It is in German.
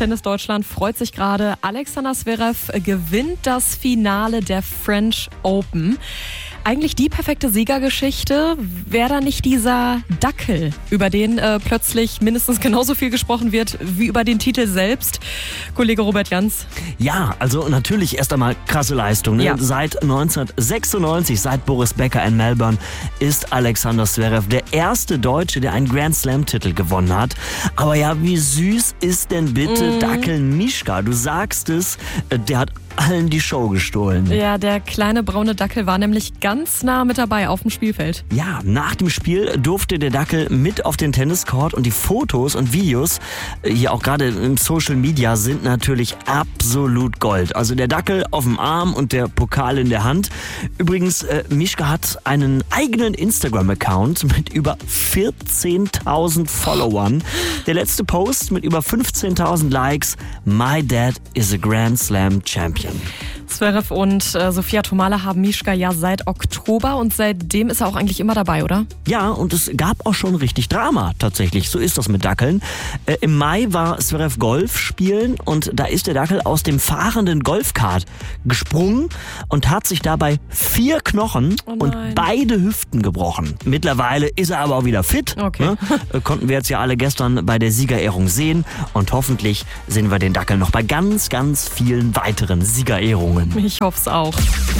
Tennis Deutschland freut sich gerade. Alexander Zverev gewinnt das Finale der French Open. Eigentlich die perfekte Siegergeschichte. Wäre da nicht dieser Dackel, über den plötzlich mindestens genauso viel gesprochen wird wie über den Titel selbst? Kollege Robert Jans. Ja, also natürlich erst einmal krasse Leistung. Ne? Ja. Seit 1996, seit Boris Becker in Melbourne, ist Alexander Zverev der erste Deutsche, der einen Grand Slam-Titel gewonnen hat. Aber ja, wie süß ist denn bitte Dackel Mischka? Du sagst es, der hat allen die Show gestohlen. Ja, der kleine braune Dackel war nämlich ganz nah mit dabei auf dem Spielfeld. Ja, nach dem Spiel durfte der Dackel mit auf den Tenniscourt und die Fotos und Videos, hier auch gerade im Social Media, sind natürlich absolut Gold. Also der Dackel auf dem Arm und der Pokal in der Hand. Übrigens, Mischka hat einen eigenen Instagram-Account mit über 14.000 Followern. Der letzte Post mit über 15.000 Likes. My dad is a Grand Slam Champion. Zverev und Sophia Tomala haben Mischka ja seit Oktober und seitdem ist er auch eigentlich immer dabei, oder? Ja, und es gab auch schon richtig Drama tatsächlich. So ist das mit Dackeln. Im Mai war Zverev Golf spielen und da ist der Dackel aus dem fahrenden Golfkart gesprungen und hat sich dabei 4 Knochen und beide Hüften gebrochen. Mittlerweile ist er aber auch wieder fit. Okay. Ne? Konnten wir jetzt ja alle gestern bei der Siegerehrung sehen und hoffentlich sehen wir den Dackel noch bei ganz, ganz vielen weiteren Siegerehrungen. Ich hoffe es auch.